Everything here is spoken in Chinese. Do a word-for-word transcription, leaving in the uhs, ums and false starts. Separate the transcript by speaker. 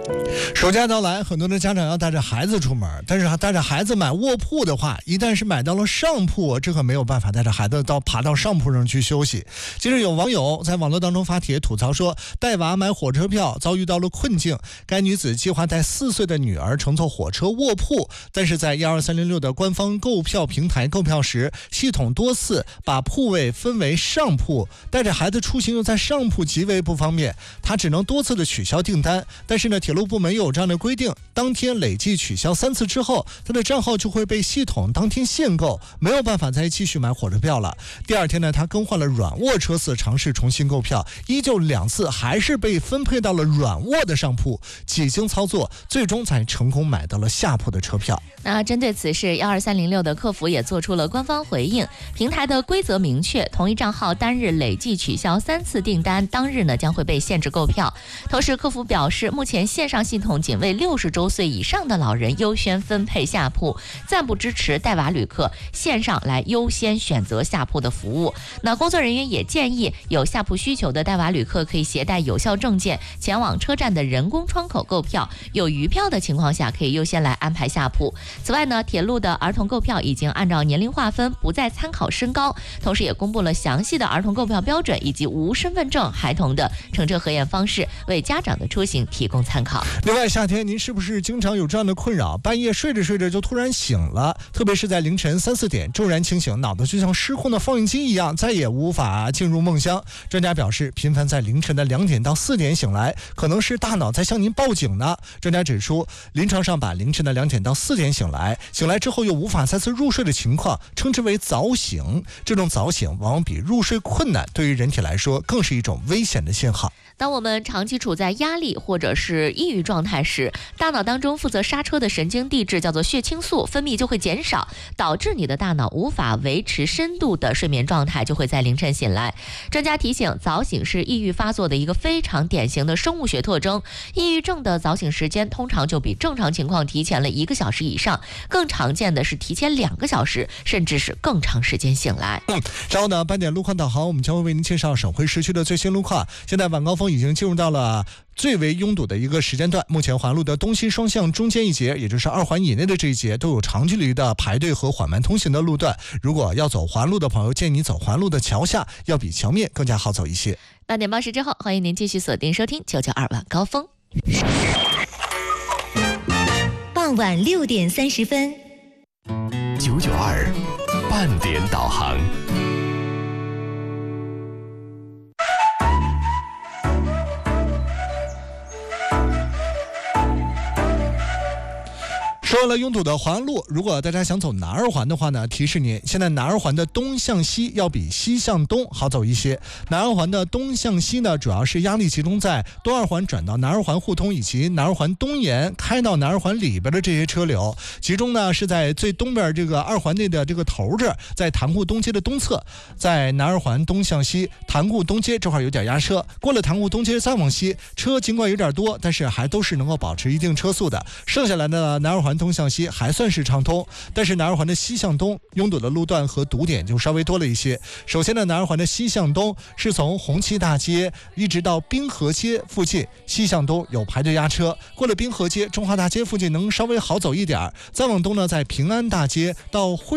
Speaker 1: 暑假到来，很多的家长要带着孩子出门，但是带着孩子买卧铺的话，一旦是买到了上铺，这可没有办法带着孩子到爬到上铺上去休息。近日有网友在网络当中发帖吐槽说，带娃买火车票遭遇到了困境。该女子计划带四岁的女儿乘坐火车卧铺，但是在一二三零六的官方购票平台购票时，系统多次把铺位分为上铺，带着孩子出行又在上铺极为不方便，她只能多次的取消订单。但是呢，铁路部门有这样的规定，当天累计取消三次之后，他的账号就会被系统当天限购，没有办法再继续买火车票了。第二天呢，他更换了软卧车次，尝试重新购票，依旧两次还是被分配到了软卧的上铺，几经操作，最终才成功买到了下铺的车票。
Speaker 2: 那针对此事，一二三零六的客服也做出了官方回应，平台的规则明确，同一账号单日累计取消三次订单，当日呢将会被限制购票。同时，客服表示，目前线上系统仅为六十周岁以上的老人优先分配下铺，暂不支持带娃旅客线上来优先选择下铺的服务。那工作人员也建议，有下铺需求的带娃旅客可以携带有效证件前往车站的人工窗口购票，有余票的情况下可以优先来安排下铺。此外呢，铁路的儿童购票已经按照年龄划分，不再参考身高，同时也公布了详细的儿童购票标准以及无身份证孩童的乘车核验方式，为家长的出行提供参考。
Speaker 1: 另外，夏天您是不是经常有这样的困扰，半夜睡着睡着就突然醒了，特别是在凌晨三四点骤然清醒，脑子就像失控的放映机一样，再也无法进入梦乡。专家表示，频繁在凌晨的两点到四点醒来，可能是大脑在向您报警呢。专家指出，临床上把凌晨的两点到四点醒来，醒来之后又无法再次入睡的情况，称之为早醒。这种早醒往往比入睡困难，对于人体来说更是一种危险的信号。
Speaker 2: 当我们长期处在压力或者是抑郁状态时，大脑当中负责刹车的神经递质叫做血清素分泌就会减少，导致你的大脑无法维持深度的睡眠状态，就会在凌晨醒来。专家提醒，早醒是抑郁发作的一个非常典型的生物学特征，抑郁症的早醒时间通常就比正常情况提前了一个小时以上，更常见的是提前两个小时，甚至是更长时间醒来。
Speaker 1: 嗯，然后呢，半点路况导航，我们将会为您介绍省会市区的最新路况。现在晚高峰已经进入到了最为拥堵的一个时间段，目前环路的东西双向中间一节，也就是二环以内的这一节，都有长距离的排队和缓慢通行的路段。如果要走环路的朋友，建议你走环路的桥下，要比桥面更加好走一些。
Speaker 2: 八点报时之后，欢迎您继续锁定收听九九二晚高峰。
Speaker 3: 傍晚六点三十分，
Speaker 4: 九九二半点导航。
Speaker 1: 说了拥堵的环路，如果大家想走南二环的话呢，提示您，现在南二环的东向西要比西向东好走一些。南二环的东向西呢，主要是压力集中在东二环转到南二环互通以及南二环东沿开到南二环里边的这些车流，集中呢是在最东边这个二环内的这个头这儿，在塘沽东街的东侧，在南二环东向西塘沽东街这块有点压车，过了塘沽东街再往西，车尽管有点多，但是还都是能够保持一定车速的。剩下来的南二环东向西还算是畅通，但是南二环的西向东拥堵的路段和堵点就稍微多了一些。首先呢，南二环的西向东是从红旗大街一直到滨河街附近，西向东有排队压车，过了滨河街、中华大街附近能稍微好走一点。再往东呢，在平安大街到汇